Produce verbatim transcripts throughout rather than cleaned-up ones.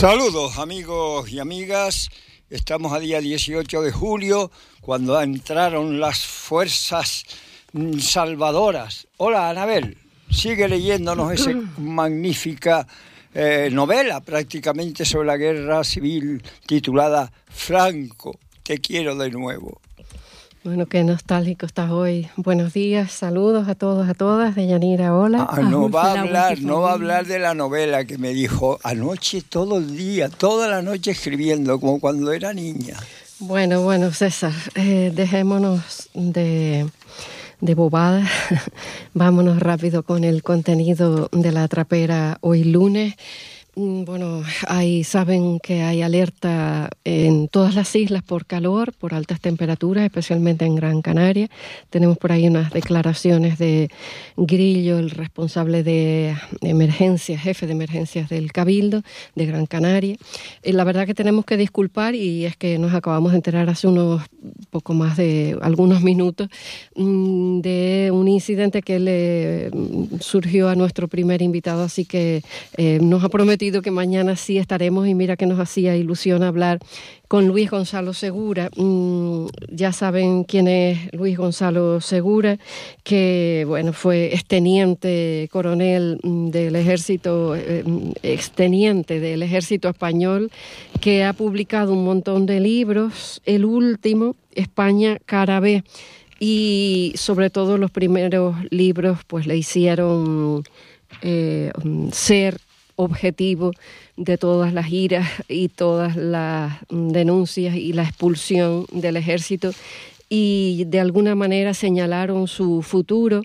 Saludos amigos y amigas, estamos a día dieciocho de julio cuando entraron las fuerzas salvadoras. Hola Anabel, sigue leyéndonos esa magnífica eh, novela prácticamente sobre la guerra civil titulada Franco, te quiero de nuevo. Bueno, qué nostálgico estás hoy. Buenos días, saludos a todos, a todas. Deyanira, hola. Ah, no va a hablar, no va a hablar de la novela que me dijo anoche todo el día, toda la noche escribiendo, como cuando era niña. Bueno, bueno, César, eh, dejémonos de, de bobadas. Vámonos rápido con el contenido de La Trapera hoy lunes. Bueno, ahí saben que hay alerta en todas las islas por calor, por altas temperaturas, especialmente en Gran Canaria. Tenemos por ahí unas declaraciones de Grillo, el responsable de emergencias, jefe de emergencias del Cabildo de Gran Canaria. Y la verdad que tenemos que disculpar, y es que nos acabamos de enterar hace unos poco más de algunos minutos de un incidente que le surgió a nuestro primer invitado, así que eh, nos ha prometido que mañana sí estaremos, y mira que nos hacía ilusión hablar con Luis Gonzalo Segura. Mm, ya saben quién es Luis Gonzalo Segura, que bueno, fue exteniente coronel del ejército, eh, exteniente del ejército español, que ha publicado un montón de libros, el último, España Cara B, y sobre todo los primeros libros pues le hicieron eh, ser objetivo de todas las iras y todas las denuncias y la expulsión del ejército, y de alguna manera señalaron su futuro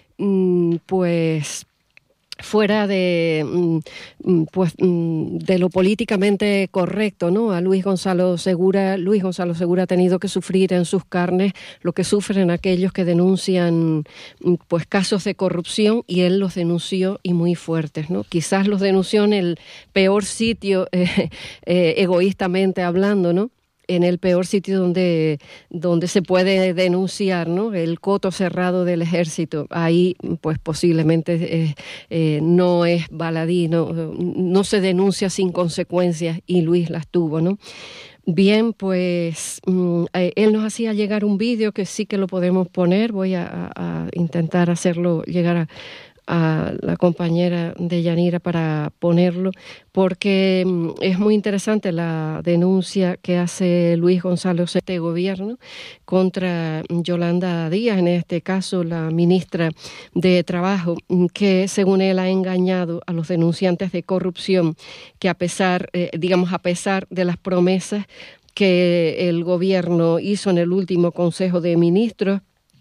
pues fuera de pues de lo políticamente correcto, ¿no? A Luis Gonzalo Segura, Luis Gonzalo Segura ha tenido que sufrir en sus carnes lo que sufren aquellos que denuncian pues casos de corrupción, y él los denunció y muy fuertes, ¿no? Quizás los denunció en el peor sitio, eh, eh, egoístamente hablando, ¿no? En el peor sitio donde, donde se puede denunciar, ¿no? El coto cerrado del ejército. Ahí, pues posiblemente eh, eh, no es baladí, no, no se denuncia sin consecuencias, y Luis las tuvo, ¿no? Bien, pues mm, eh, él nos hacía llegar un vídeo que sí que lo podemos poner. Voy a, a intentar hacerlo llegar a a la compañera Deyanira para ponerlo, porque es muy interesante la denuncia que hace Luis Gonzalo de gobierno contra Yolanda Díaz, en este caso la ministra de Trabajo, que según él ha engañado a los denunciantes de corrupción, que a pesar, eh, digamos, a pesar de las promesas que el gobierno hizo en el último Consejo de Ministros,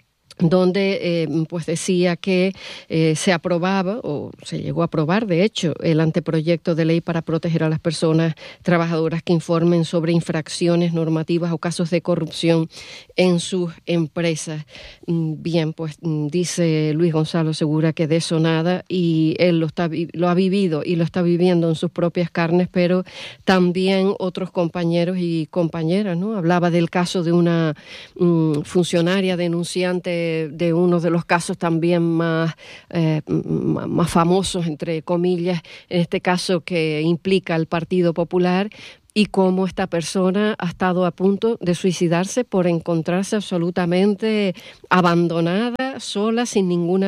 donde eh, pues decía que eh, se aprobaba, o se llegó a aprobar, de hecho, el anteproyecto de ley para proteger a las personas trabajadoras que informen sobre infracciones normativas o casos de corrupción en sus empresas. Bien, pues dice Luis Gonzalo Segura que de eso nada, y él lo, está, lo ha vivido y lo está viviendo en sus propias carnes, pero también otros compañeros y compañeras, ¿no? Hablaba del caso de una um, funcionaria denunciante de uno de los casos también más, eh, más famosos, entre comillas, en este caso que implica al Partido Popular, y cómo esta persona ha estado a punto de suicidarse por encontrarse absolutamente abandonada, sola, sin ninguna